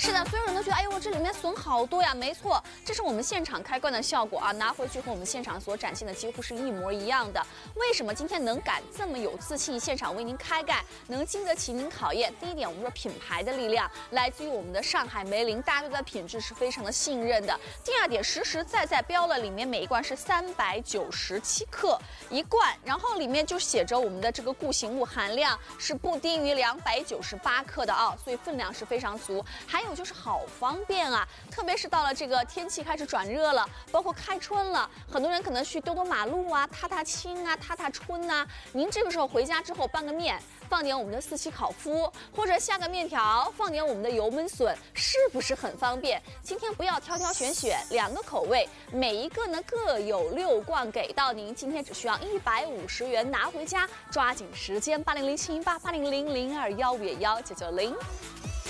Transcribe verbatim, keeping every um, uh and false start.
是的，所有人都觉得，哎呦，这里面笋好多呀。没错，这是我们现场开罐的效果啊，拿回去和我们现场所展现的几乎是一模一样的。为什么今天能敢这么有自信，现场为您开盖，能经得起您考验？第一点，我们说品牌的力量来自于我们的上海梅林，大家对它的品质是非常的信任的。第二点，实实在在标了，里面每一罐是三百九十七克一罐，然后里面就写着我们的这个固形物含量是不低于两百九十八克的啊，所以分量是非常足。还有就是好方便啊，特别是到了这个天气开始转热了，包括开春了，很多人可能去兜兜马路啊、踏踏青啊、踏踏春呐、啊。您这个时候回家之后拌个面，放点我们的四喜烤麸，或者下个面条，放点我们的油焖笋，是不是很方便？今天不要挑挑选选，两个口味，每一个呢各有六罐给到您。今天只需要一百五十元拿回家，抓紧时间，八零零七零八八零零零二幺五幺九九零。